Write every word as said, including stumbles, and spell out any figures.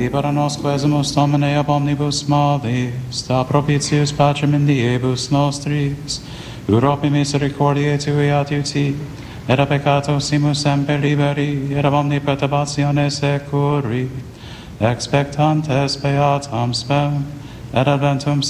libera nos quesumus Domine ab omnibus malis, sta propitius pacem in diebus nostris, Europi misericordiae tui adiuti, et a peccato simus semper liberi, et ab omni perturbatione securi, expectantes beatam spem, et adventum